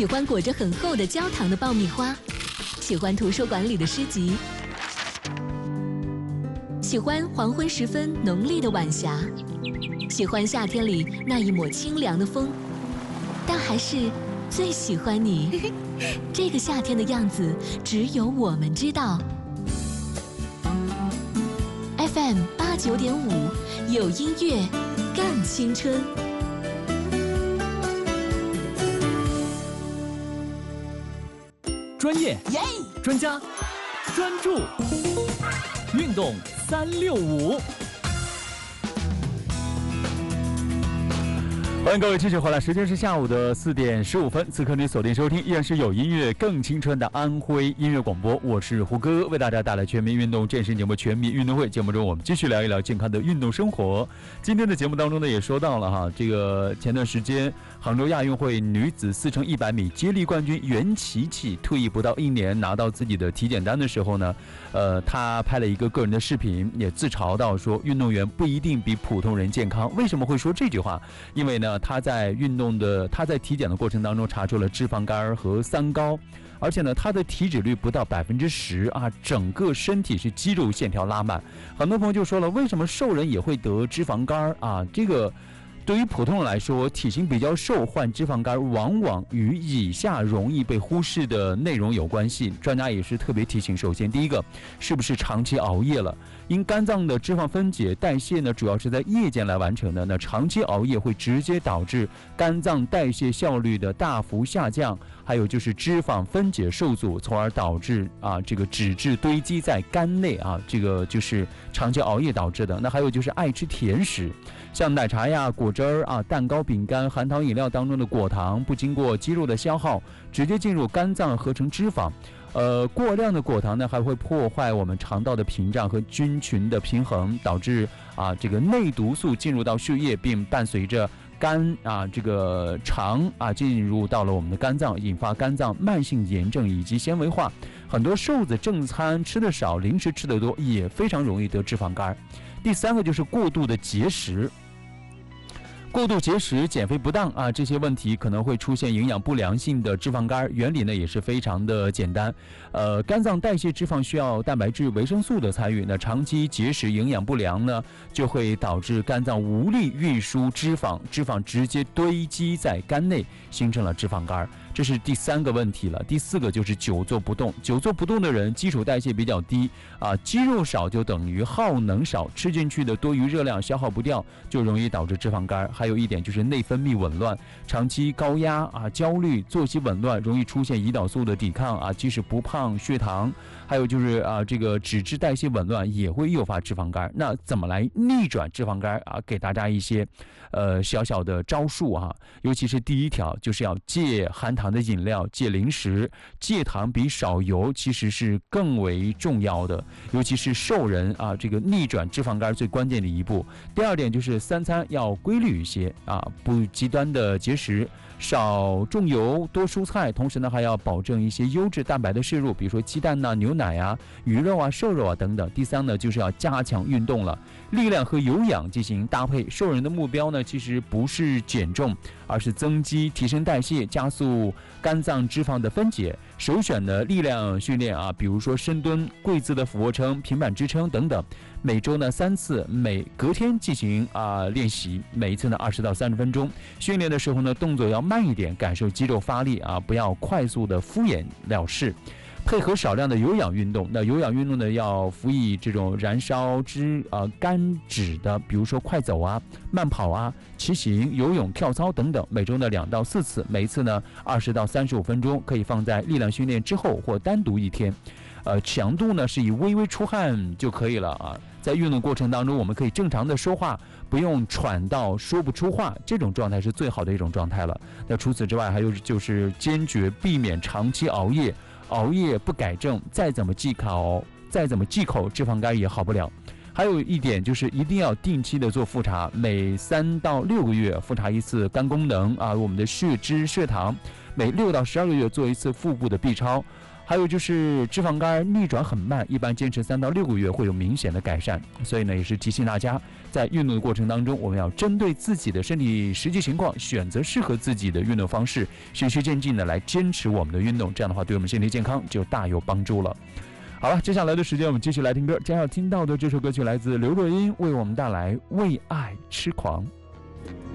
喜欢裹着很厚的焦糖的爆米花，喜欢图书馆里的诗集，喜欢黄昏时分浓丽的晚霞，喜欢夏天里那一抹清凉的风，但还是最喜欢你。这个夏天的样子，只有我们知道。FM 89.5，有音乐更青春。 专业、专家、专注，运动365。欢迎各位继续回来，时间是下午的4点15分。此刻你锁定收听依然是有音乐更青春的安徽音乐广播，我是胡歌，为大家带来全民运动健身节目《全民运动会》。节目中我们继续聊一聊健康的运动生活。今天的节目当中呢，也说到了哈，这个前段时间杭州亚运会女子4×100米接力冠军袁琪琪退役不到1年，拿到自己的体检单的时候呢，她拍了一个个人的视频，也自嘲到说，运动员不一定比普通人健康。为什么会说这句话？因为呢，他在体检的过程当中查出了脂肪肝和三高，而且呢，他的体脂率不到10%啊，整个身体是肌肉线条拉满。很多朋友就说了，为什么瘦人也会得脂肪肝啊？这个对于普通人来说，体型比较瘦患脂肪肝往往与以下容易被忽视的内容有关系。专家也是特别提醒，首先第一个，是不是长期熬夜了？因肝脏的脂肪分解代谢呢，主要是在夜间来完成的，那长期熬夜会直接导致肝脏代谢效率的大幅下降，还有就是脂肪分解受阻，从而导致这个脂质堆积在肝内啊，这个就是长期熬夜导致的。那还有就是爱吃甜食，像奶茶呀、果汁儿蛋糕、饼干、含糖饮料当中的果糖，不经过肌肉的消耗，直接进入肝脏合成脂肪。过量的果糖呢，还会破坏我们肠道的屏障和菌群的平衡，导致这个内毒素进入到血液，并伴随着肝这个肠进入到了我们的肝脏，引发肝脏慢性炎症以及纤维化。很多瘦子正餐吃的少，零食吃的多，也非常容易得脂肪肝。第三个就是过度的节食。过度节食、减肥不当这些问题可能会出现营养不良性的脂肪肝。原理呢也是非常的简单，肝脏代谢脂肪需要蛋白质、维生素的参与，那长期节食、营养不良呢，就会导致肝脏无力运输脂肪，脂肪直接堆积在肝内，形成了脂肪肝。这是第三个问题了。第四个就是久坐不动。久坐不动的人基础代谢比较低肌肉少就等于耗能少，吃进去的多余热量消耗不掉，就容易导致脂肪肝。还有一点就是内分泌紊乱，长期高压焦虑、作息紊乱，容易出现胰岛素的抵抗即使不胖血糖，还有就是这个脂质代谢紊乱也会诱发脂肪肝。那怎么来逆转脂肪肝给大家一些小小的招数尤其是第一条，就是要戒含糖的饮料，戒零食，戒糖比少油其实是更为重要的，尤其是瘦人这个逆转脂肪肝最关键的一步。第二点就是3餐要规律一些不极端的节食，少重油，多蔬菜，同时呢还要保证一些优质蛋白的摄入，比如说鸡蛋牛奶鱼肉瘦肉等等。第三呢就是要加强运动了，力量和有氧进行搭配。瘦人的目标呢其实不是减重，而是增肌、提升代谢、加速肝脏脂肪的分解。首选的力量训练比如说深蹲、跪姿的俯卧撑、平板支撑等等，每周呢3次，隔天进行练习，每一次呢20到30分钟。训练的时候呢动作要慢一点，感受肌肉发力不要快速的敷衍了事。配合少量的有氧运动，那有氧运动呢要辅以这种燃烧肝脂的，比如说快走慢跑骑行、游泳、跳操等等，每周呢2到4次，每一次呢20到35分钟，可以放在力量训练之后或单独一天。强度呢是以微微出汗就可以了在运动过程当中，我们可以正常的说话，不用喘到说不出话，这种状态是最好的一种状态了。那除此之外，还有就是坚决避免长期熬夜，熬夜不改正，再怎么忌口，脂肪肝也好不了。还有一点就是一定要定期的做复查，每3到6个月复查一次肝功能我们的血脂、血糖，每6到12个月做一次腹部的 B 超。 还有就是脂肪肝逆转很慢，一般坚持3到6个月会有明显的改善。所以呢，也是提醒大家，在运动的过程当中，我们要针对自己的身体实际情况，选择适合自己的运动方式，循序渐进的来坚持我们的运动，这样的话对我们身体健康就大有帮助了。好了，接下来的时间我们继续来听歌，将要听到的这首歌曲来自刘若英，为我们带来《为爱痴狂》。